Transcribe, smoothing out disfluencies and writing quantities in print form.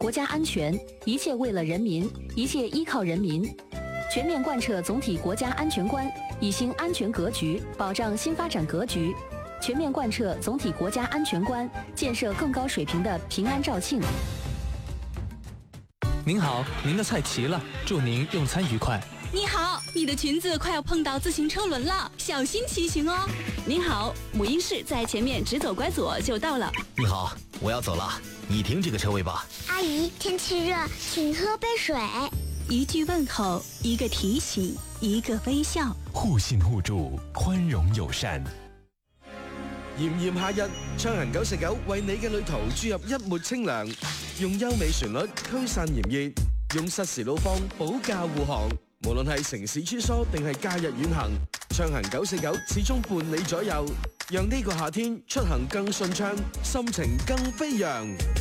国家安全，一切为了人民，一切依靠人民。全面贯彻总体国家安全观，以新安全格局保障新发展格局。全面贯彻总体国家安全观，建设更高水平的平安肇庆。 您好，您的菜齐了，祝您用餐愉快。 你好，你的裙子快要碰到自行车轮了，小心骑行哦。 您好，母婴室在前面，直走拐左就到了。 你好，我要走了，你停这个车位吧。 阿姨，天气热，请喝杯水。 一句问候，一个提醒，一个微笑， 互信互助，宽容友善。 炎炎夏日，暢行949為你嘅旅途注入一抹清涼，用優美旋律驅散炎熱，用實時路況保駕護航。無論係城市穿梭定係假日遠行，暢行949始終伴你左右，讓呢個夏天出行更順暢，心情更飛揚。